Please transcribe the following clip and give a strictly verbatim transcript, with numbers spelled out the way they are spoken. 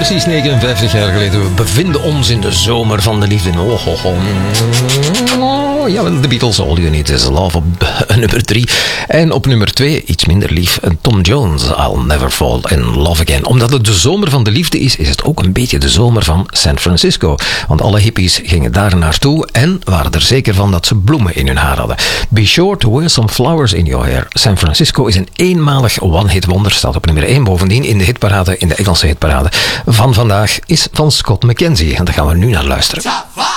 Precies negenenvijftig jaar geleden. We bevinden ons in de zomer van de liefde. Oh, oh, oh. Ja, de Beatles, All You Need Is Love op nummer drie. En op nummer twee, iets minder lief, Tom Jones, I'll Never Fall in Love Again. Omdat het de zomer van de liefde is, is het ook een beetje de zomer van San Francisco. Want alle hippies gingen daar naartoe en waren er zeker van dat ze bloemen in hun haar hadden. Be sure to wear some flowers in your hair. San Francisco is een eenmalig one-hit wonder, staat op nummer één bovendien in de hitparade, in de Engelse hitparade van vandaag, is van Scott McKenzie. En daar gaan we nu naar luisteren.